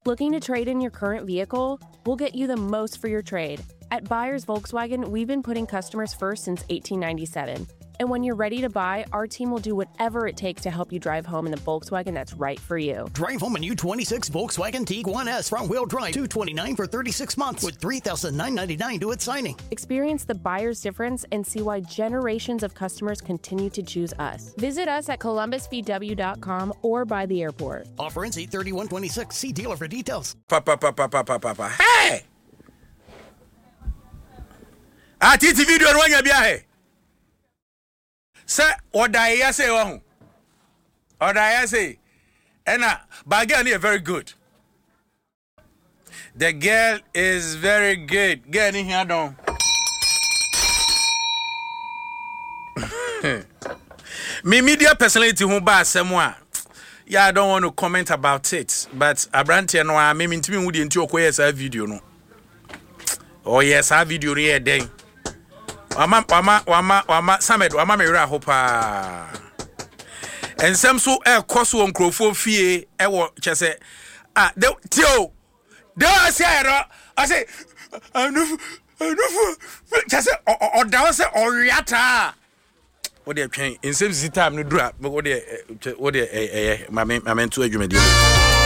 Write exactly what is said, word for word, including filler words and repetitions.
Looking to trade in your current vehicle? We'll get you the most for your trade. At Buyers Volkswagen, we've been putting customers first since eighteen ninety-seven. And when you're ready to buy, our team will do whatever it takes to help you drive home in the Volkswagen that's right for you. Drive home a new twenty-six Volkswagen Tiguan S front-wheel drive, two hundred twenty-nine dollars for thirty-six months with three thousand nine hundred ninety-nine dollars to its signing. Experience the buyer's difference and see why generations of customers continue to choose us. Visit us at columbus v w dot com or by the airport. Offer ends eight thirty-one twenty-six. See dealer for details. Papa, papa, papa, papa. Hey! Ah, T T video no nya bia he. Say odaya say wa hu. Odaya say. Ena, but girl is very good. The girl is very good. Girl in here don. Me media personality who ba asem a. Yeah, I don't want to comment about it, but Abrantia no a me ntimi hu de nti okoye sa video no. Oh yes, that video here then. Wama wama wama wama Samed wama me wura hopa. Ensem so e koso on crofo fie e wo chese ah de tio. De ase ero I say anu anu chese o down say oriata. What dey twen ensem si time no dura what dey what dey eh eh ma me ma me to adwumadi.